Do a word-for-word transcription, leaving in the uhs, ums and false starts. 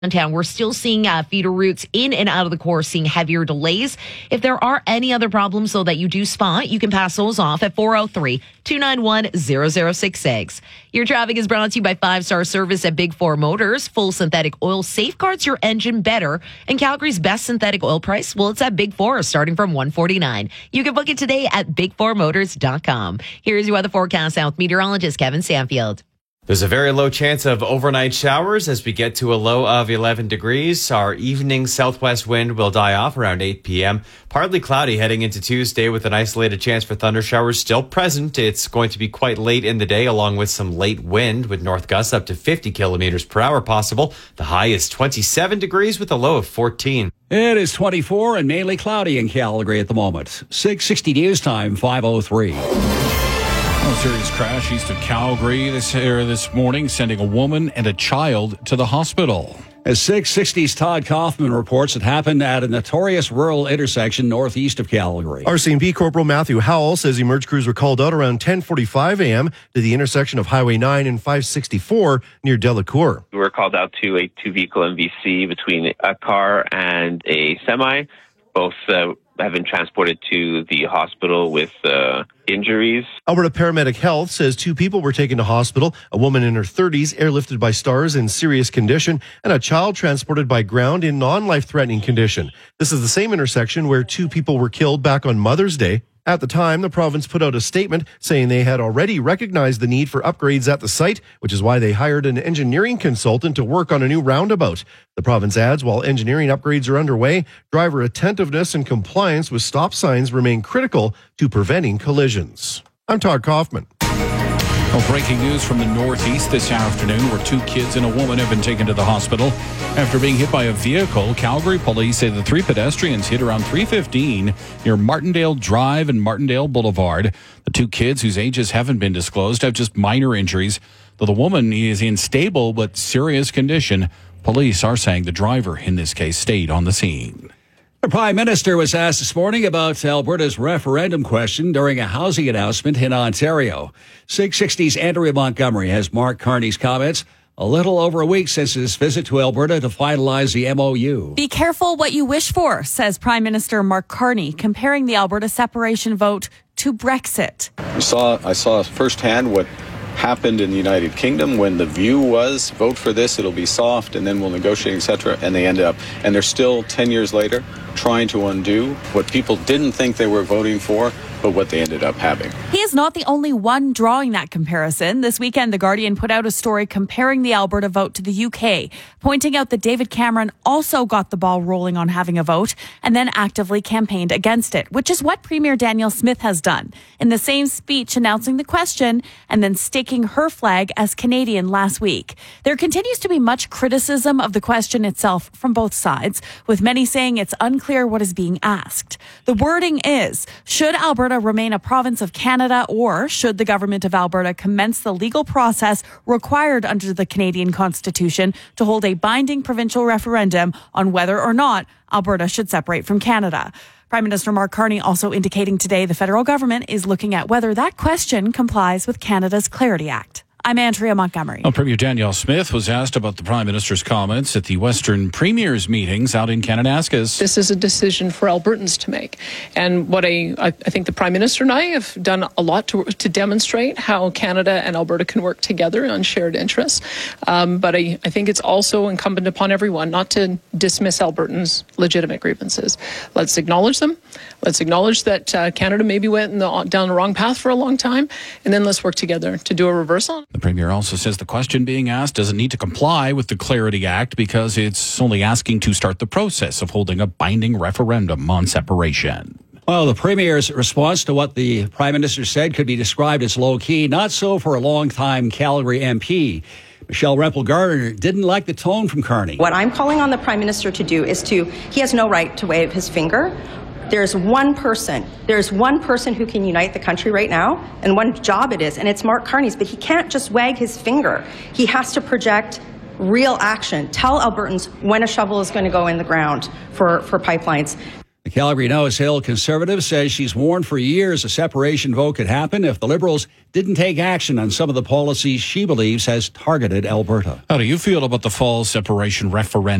downtown. We're still seeing uh, feeder routes in and out of the core, seeing heavier delays. If there are any other problems, though, that you do spot, you can pass those off at four oh three, two nine one, zero zero six six. Your traffic is brought to you by Five Star Service at Big Four Motors. Full synthetic oil safeguards your engine better. And Calgary's best synthetic oil price, well, it's at Big Four, starting from one forty-nine. You can book it today at big four motors dot com. Here's your weather forecast out with meteorologist Kevin Sanfield. There's a very low chance of overnight showers as we get to a low of eleven degrees. Our evening southwest wind will die off around eight p.m. Partly cloudy heading into Tuesday with an isolated chance for thunder showers still present. It's going to be quite late in the day along with some late wind with north gusts up to fifty kilometers per hour possible. The high is twenty-seven degrees with a low of fourteen. It is twenty-four and mainly cloudy in Calgary at the moment. six sixty news time, five oh three. A serious crash east of Calgary this, er, this morning, sending a woman and a child to the hospital. As six sixty's Todd Kaufman reports, it happened at a notorious rural intersection northeast of Calgary. R C M P Corporal Matthew Howell says emerge crews were called out around ten forty-five a.m. to the intersection of Highway nine and five sixty-four near Delacour. We were called out to a two-vehicle M V C between a car and a semi. Both uh, have been transported to the hospital with uh, injuries. Alberta Paramedic Health says two people were taken to hospital, a woman in her thirties airlifted by Stars in serious condition, and a child transported by ground in non-life-threatening condition. This is the same intersection where two people were killed back on Mother's Day. At the time, the province put out a statement saying they had already recognized the need for upgrades at the site, which is why they hired an engineering consultant to work on a new roundabout. The province adds, while engineering upgrades are underway, driver attentiveness and compliance with stop signs remain critical to preventing collisions. I'm Todd Kaufman. Well, breaking news from the Northeast this afternoon, where two kids and a woman have been taken to the hospital after being hit by a vehicle. Calgary police say the three pedestrians hit around three fifteen near Martindale Drive and Martindale Boulevard. The two kids, whose ages haven't been disclosed, have just minor injuries, though the woman is in stable but serious condition. Police are saying the driver, in this case, stayed on the scene. The Prime Minister was asked this morning about Alberta's referendum question during a housing announcement in Ontario. six sixty's Andrea Montgomery has Mark Carney's comments a little over a week since his visit to Alberta to finalize the M O U. Be careful what you wish for, says Prime Minister Mark Carney, comparing the Alberta separation vote to Brexit. I saw, I saw firsthand what happened in the United Kingdom when the view was vote for this, it'll be soft, and then we'll negotiate, et cetera. And they ended up, and they're still ten years later trying to undo what people didn't think they were voting for, but what they ended up having. He is not the only one drawing that comparison. This weekend, The Guardian put out a story comparing the Alberta vote to the U K, pointing out that David Cameron also got the ball rolling on having a vote and then actively campaigned against it, which is what Premier Danielle Smith has done in the same speech announcing the question and then staking her flag as Canadian last week. There continues to be much criticism of the question itself from both sides, with many saying it's unclear what is being asked. The wording is, should Alberta remain a province of Canada, or should the government of Alberta commence the legal process required under the Canadian Constitution to hold a binding provincial referendum on whether or not Alberta should separate from Canada? Prime Minister Mark Carney also indicating today the federal government is looking at whether that question complies with Canada's Clarity Act. I'm Andrea Montgomery. Well, Premier Danielle Smith was asked about the Prime Minister's comments at the Western Premiers meetings out in Kananaskis. This is a decision for Albertans to make. And what I, I think the Prime Minister and I have done a lot to, to demonstrate how Canada and Alberta can work together on shared interests. Um, but I, I think it's also incumbent upon everyone not to dismiss Albertans' legitimate grievances. Let's acknowledge them. Let's acknowledge that uh, Canada maybe went in the, down the wrong path for a long time. And then let's work together to do a reversal. The Premier also says the question being asked doesn't need to comply with the Clarity Act because it's only asking to start the process of holding a binding referendum on separation. Well, the Premier's response to what the Prime Minister said could be described as low-key. Not so for a long-time Calgary M P. Michelle Rempel-Gardner didn't like the tone from Carney. What I'm calling on the Prime Minister to do is to, he has no right to wave his finger. There's one person, there's one person who can unite the country right now, and one job it is, and it's Mark Carney's, but he can't just wag his finger. He has to project real action. Tell Albertans when a shovel is going to go in the ground for, for pipelines. The The Calgary Nose Hill Conservative says she's warned for years a separation vote could happen if the Liberals didn't take action on some of the policies she believes has targeted Alberta. How do you feel about the fall separation referendum?